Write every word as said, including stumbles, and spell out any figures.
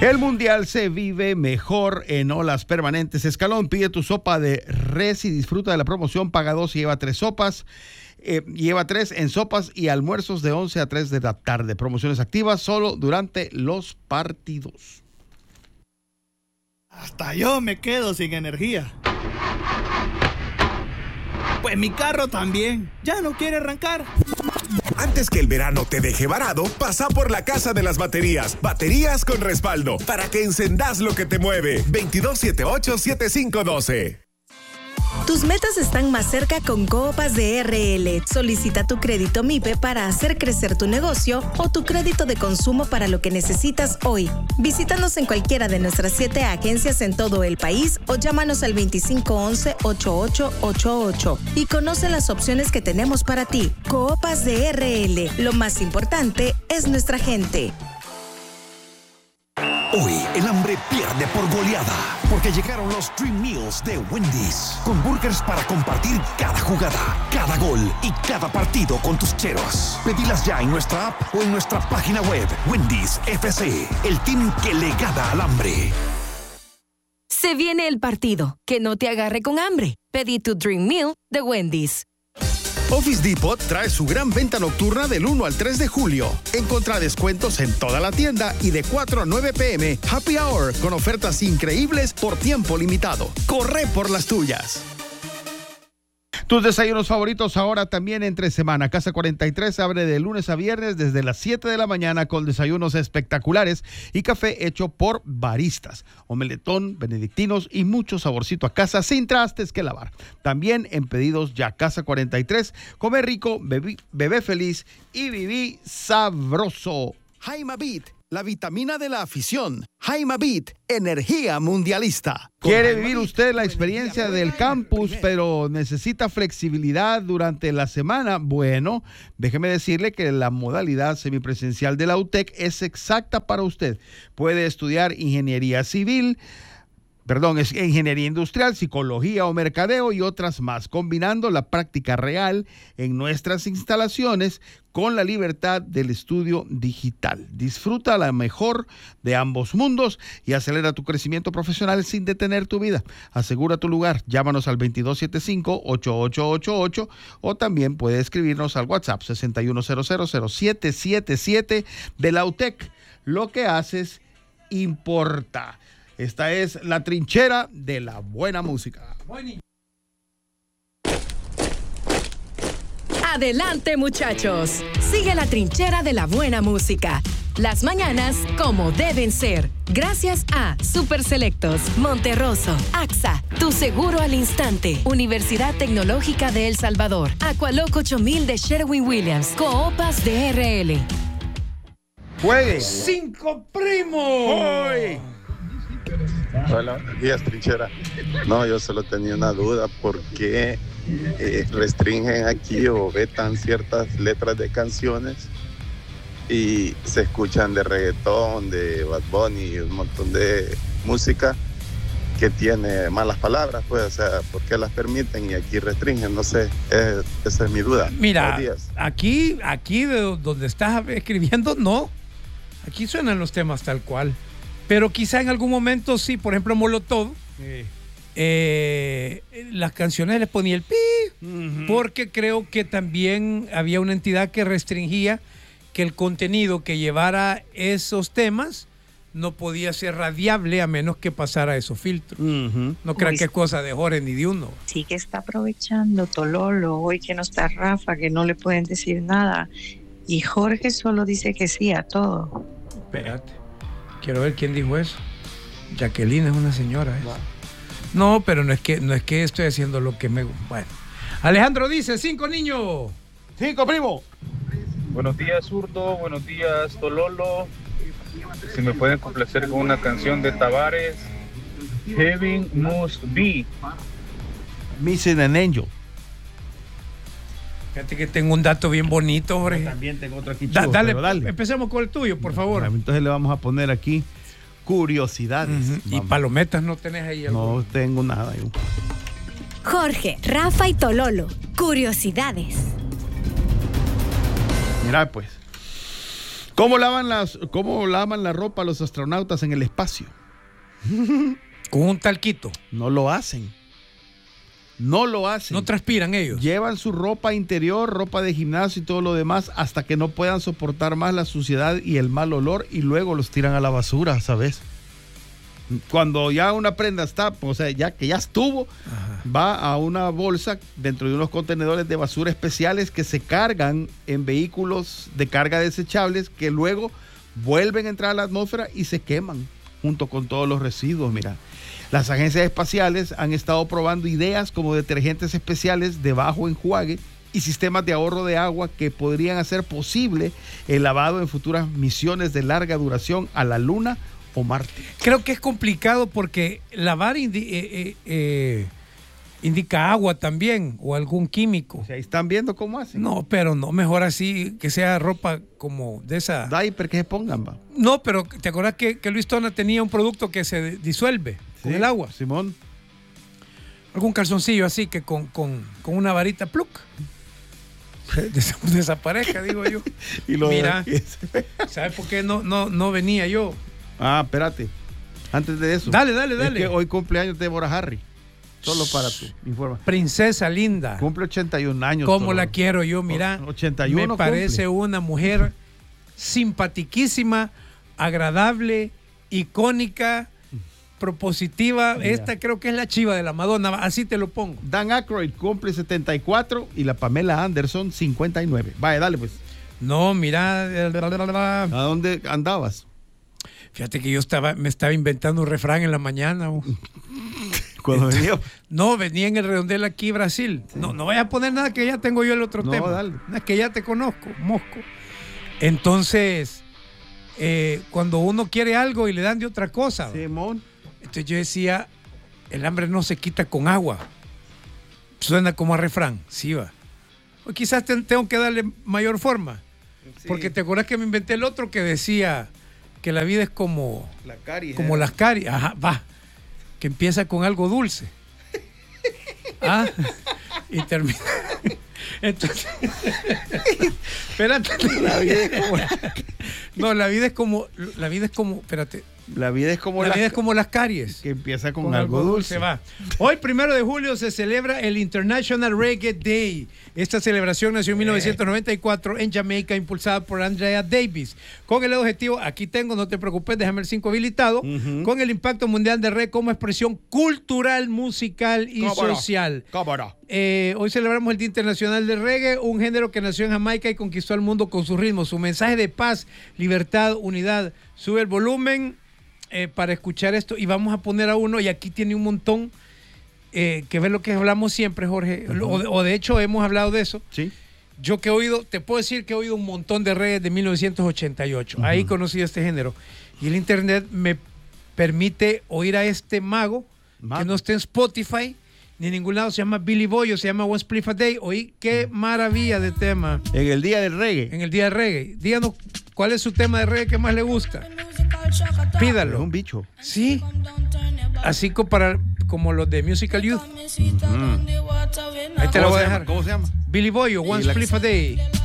El mundial se vive mejor en Olas Permanentes Escalón. Pide tu sopa de res y disfruta de la promoción. Paga dos y lleva tres sopas. Eh, lleva tres en sopas y almuerzos de once a tres de la tarde. Promociones activas solo durante los partidos. Hasta yo me quedo sin energía. Pues mi carro también. Ya no quiere arrancar. Antes que el verano te deje varado, pasa por la Casa de las Baterías. Baterías con respaldo, para que encendás lo que te mueve. veintidós setenta y ocho setenta y cinco doce. Tus metas están más cerca con Coopas de R L. Solicita tu crédito M I P E para hacer crecer tu negocio o tu crédito de consumo para lo que necesitas hoy. Visítanos en cualquiera de nuestras siete agencias en todo el país o llámanos al veinticinco once, ochenta y ocho ochenta y ocho y conoce las opciones que tenemos para ti. Coopas de R L. Lo más importante es nuestra gente. Hoy el hambre pierde por goleada, porque llegaron los Dream Meals de Wendy's, con burgers para compartir cada jugada, cada gol y cada partido con tus cheros. Pedilas ya en nuestra app o en nuestra página web. Wendy's F C, el team que le gana al hambre. Se viene el partido, que no te agarre con hambre. Pedí tu Dream Meal de Wendy's. Office Depot trae su gran venta nocturna del uno al tres de julio. Encontrá descuentos en toda la tienda y de cuatro a nueve pm, Happy Hour, con ofertas increíbles por tiempo limitado. Corre por las tuyas. Tus desayunos favoritos ahora también entre semana. Casa cuarenta y tres abre de lunes a viernes desde las siete de la mañana con desayunos espectaculares y café hecho por baristas. Omeletón, benedictinos y mucho saborcito a casa sin trastes que lavar. También en pedidos ya. Casa cuarenta y tres, come rico, bebé, bebé feliz y viví sabroso. Jaima Beat, la vitamina de la afición. Jaima Beat, energía mundialista. ¿Quiere vivir usted la experiencia del campus, pero necesita flexibilidad durante la semana? Bueno, déjeme decirle que la modalidad semipresencial de la U T E C es exacta para usted. Puede estudiar ingeniería civil, Perdón, es ingeniería industrial, psicología o mercadeo y otras más, combinando la práctica real en nuestras instalaciones con la libertad del estudio digital. Disfruta la mejor de ambos mundos y acelera tu crecimiento profesional sin detener tu vida. Asegura tu lugar. Llámanos al veintidós setenta y cinco, ochenta y ocho ochenta y ocho o también puede escribirnos al WhatsApp sesenta y uno cero cero cero siete siete siete de la U T E C. Lo que haces importa. Esta es la trinchera de la buena música. Adelante, muchachos. Sigue la trinchera de la buena música. Las mañanas como deben ser. Gracias a Super Selectos, Monterroso, A X A, Tu Seguro al Instante, Universidad Tecnológica de El Salvador, Aqualoc ocho mil de Sherwin-Williams, Coopas de R L. ¡Juegue! ¡Cinco primos! ¡Hoy! Hola, buenos días, trinchera. No, yo solo tenía una duda, ¿por qué eh, restringen aquí o vetan ciertas letras de canciones y se escuchan de reggaetón, de Bad Bunny y un montón de música que tiene malas palabras? Pues, o sea, ¿por qué las permiten y aquí restringen? No sé, eh, esa es mi duda. Mira, aquí, aquí de donde estás escribiendo, no. Aquí suenan los temas tal cual. Pero quizá en algún momento sí, por ejemplo, Molotov, sí. eh, las canciones les ponía el pi, uh-huh. porque creo que también había una entidad que restringía que el contenido que llevara esos temas no podía ser radiable a menos que pasara esos filtros. Uh-huh. No crean que es cosa de Jorge ni de uno. Sí que está aprovechando Tololo, hoy que no está Rafa, que no le pueden decir nada. Y Jorge solo dice que sí a todo. Espérate. Quiero ver quién dijo eso. Jacqueline es una señora. ¿eh? Wow. No, pero no es que no es que estoy haciendo lo que me... Bueno. Alejandro dice, cinco niños. Cinco, primo. Buenos días, Zurdo. Buenos días, Tololo. Si me pueden complacer con una canción de Tavares. Heaven Must Be. Missing an Angel. Fíjate que tengo un dato bien bonito, Jorge. Yo también tengo otro aquí. Da, chulo, dale, dale, empecemos con el tuyo, por favor. Entonces le vamos a poner aquí curiosidades. Uh-huh. Y palometas no tenés ahí. No algo? Tengo nada. Yo. Jorge, Rafa y Tololo. Curiosidades. Mira, pues. ¿Cómo lavan, las, ¿Cómo lavan la ropa los astronautas en el espacio? Con un talquito. No lo hacen. No lo hacen. No transpiran ellos. Llevan su ropa interior, ropa de gimnasio y todo lo demás hasta que no puedan soportar más la suciedad y el mal olor y luego los tiran a la basura, ¿sabes? Cuando ya una prenda está, o sea, ya que ya estuvo, ajá, va a una bolsa dentro de unos contenedores de basura especiales que se cargan en vehículos de carga desechables que luego vuelven a entrar a la atmósfera y se queman junto con todos los residuos. Mira, las agencias espaciales han estado probando ideas como detergentes especiales de bajo enjuague y sistemas de ahorro de agua que podrían hacer posible el lavado en futuras misiones de larga duración a la Luna o Marte. Creo que es complicado porque lavar indi- eh, eh, eh, indica agua también o algún químico. O sea, ¿están viendo cómo hacen? No, pero no, mejor así que sea ropa como de esa... Diaper que se pongan, va. No, pero ¿te acuerdas que, que Luis Tona tenía un producto que se disuelve sí, con el agua? Simón. Algún calzoncillo así que con, con, con una varita pluc Des- desaparezca, digo yo. Y lo Mira, ¿sabes por qué no, no, no venía yo? Ah, espérate. Antes de eso. Dale, dale, dale. Es que hoy cumpleaños de Deborah Harry. Solo para tu informa. Princesa linda. Cumple ochenta y un años. ¿Cómo la quiero yo? Mira, ochenta y uno me parece cumple. una mujer simpatiquísima, agradable, icónica, propositiva. Mira. Esta creo que es la chiva de la Madonna, así te lo pongo. Dan Aykroyd cumple setenta y cuatro y la Pamela Anderson cincuenta y nueve. Vaya, dale pues. No, mira. ¿A dónde andabas? Fíjate que yo estaba, me estaba inventando un refrán en la mañana. Oh. Cuando venía. No, venía en el redondel aquí, Brasil. Sí. No, no vaya a poner nada que ya tengo yo el otro no, tema. Dale. Es que ya te conozco, mosco. Entonces, eh, cuando uno quiere algo y le dan de otra cosa. Simón. Entonces yo decía, el hambre no se quita con agua. Suena como a refrán, sí va. O quizás te, tengo que darle mayor forma. Sí. Porque te acuerdas que me inventé el otro que decía que la vida es como, la caries, como ¿eh? las caries. Ajá, va. Que empieza con algo dulce. Ah, y termina. Entonces, espérate. La vida es como no, la vida es como la vida es como, espérate. La vida es como la las, vida es como las caries. Que empieza con, con algo, algo dulce. dulce. Va. Hoy, primero de julio, se celebra el International Reggae Day. Esta celebración nació en mil novecientos noventa y cuatro en Jamaica, impulsada por Andrea Davis. Con el objetivo, aquí tengo, no te preocupes, déjame el cinco habilitado, uh-huh. con el impacto mundial de reggae como expresión cultural, musical y Cámara. social. Cámara. Eh, hoy celebramos el Día Internacional del Reggae, un género que nació en Jamaica y conquistó al mundo con su ritmo, su mensaje de paz, libertad, unidad. Sube el volumen eh, para escuchar esto y vamos a poner a uno, y aquí tiene un montón eh, que ver lo que hablamos siempre, Jorge, uh-huh. o, o de hecho hemos hablado de eso. Sí. Yo que he oído, te puedo decir que he oído un montón de reggae de mil novecientos ochenta y ocho, uh-huh. ahí conocí este género y el internet me permite oír a este mago, mago. que no esté en Spotify ni en ningún lado, se llama Billy Boy o se llama One Spliff a Day. Oí qué maravilla de tema. En el día del reggae. En el día del reggae. Díganos cuál es su tema de reggae que más le gusta. Pídalo. Es un bicho. Sí. Así como, para, como los de Musical Youth. Mm. Ahí te lo voy a dejar. ¿Cómo se llama? Billy Boy o One Spliff a Day.